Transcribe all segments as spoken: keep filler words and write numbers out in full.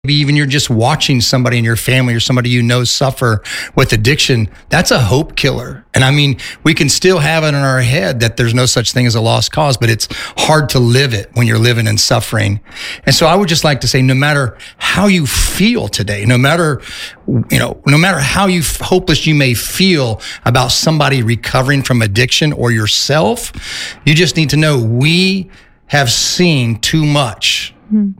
even you're just watching somebody in your family or somebody you know suffer with addiction, that's a hope killer. And I mean, we can still have it in our head that there's no such thing as a lost cause, but it's hard to live it when you're living in suffering. And so I would just like to say, no matter how you feel today, no matter, you know, no matter how you hopeless you may feel about somebody recovering from addiction or yourself, you just need to know we have seen too much. Mm.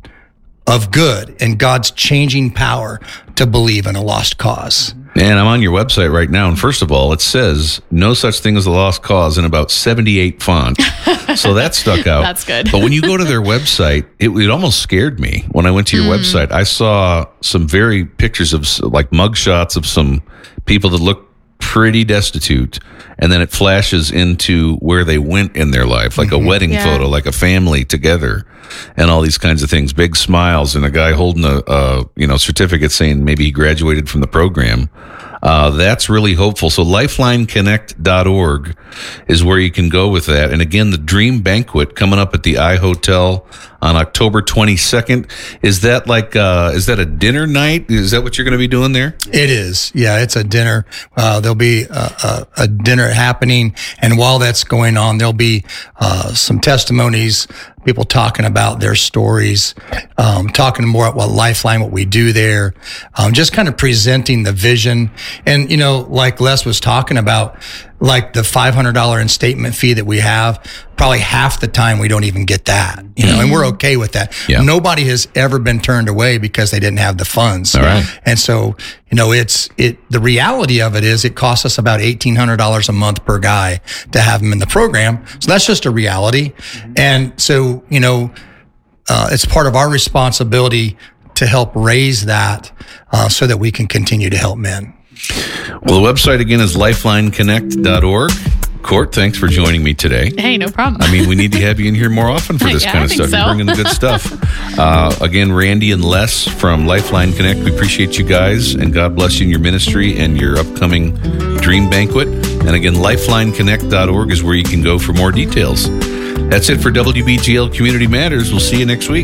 of good and God's changing power to believe in a lost cause. And I'm on your website right now, and first of all, it says no such thing as a lost cause in about seventy-eight font. So that stuck out. That's good. But when you go to their website, it, it almost scared me. When I went to your mm. website, I saw some very pictures of like mugshots of some people that look pretty destitute, and then it flashes into where they went in their life, like mm-hmm. a wedding yeah. photo, like a family together, and all these kinds of things, big smiles, and a guy holding a, a you know certificate saying maybe he graduated from the program. Uh, that's really hopeful. So lifeline connect dot org is where you can go with that. And again, the Dream Banquet coming up at the I-Hotel on October twenty-second. Is that like, uh, is that a dinner night? Is that what you're going to be doing there? It is. Yeah, it's a dinner. Uh, there'll be a, a, a dinner happening. And while that's going on, there'll be uh, some testimonies, people talking about their stories, um, talking more about what Lifeline, what we do there, um, just kind of presenting the vision. And, you know, like Les was talking about, like the five hundred dollars instatement fee that we have, probably half the time we don't even get that, you know, and we're okay with that. Yeah. Nobody has ever been turned away because they didn't have the funds. All right. And so, you know, it's, it, the reality of it is it costs us about eighteen hundred dollars a month per guy to have them in the program. So that's just a reality. Mm-hmm. And so, you know, uh, it's part of our responsibility to help raise that uh, so that we can continue to help men. Well, the website again is lifeline connect dot org. Court, thanks for joining me today. Hey, no problem. I mean, we need to have you in here more often for this yeah, kind I of stuff. So. You're bringing the good stuff. Uh, again, Randy and Les from Lifeline Connect, we appreciate you guys, and God bless you in your ministry and your upcoming Dream Banquet. And again, lifeline connect dot org is where you can go for more details. That's it for W B G L Community Matters. We'll see you next week.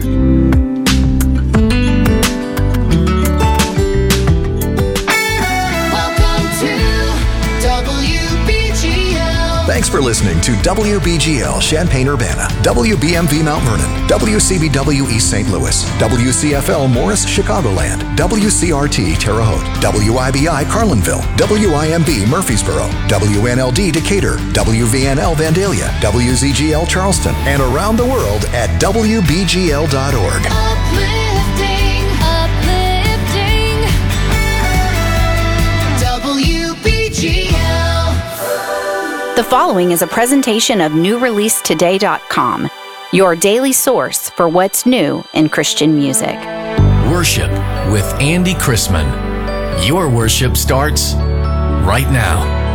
Thanks for listening to W B G L Champaign-Urbana, W B M V Mount Vernon, W C B W East Saint Louis, W C F L Morris Chicagoland, W C R T Terre Haute, W I B I Carlinville, W I M B Murfreesboro, W N L D Decatur, W V N L Vandalia, W Z G L Charleston, and around the world at W B G L dot org. Uplifting, uplifting, W B G L. The following is a presentation of new release today dot com, your daily source for what's new in Christian music. Worship with Andy Chrisman. Your worship starts right now.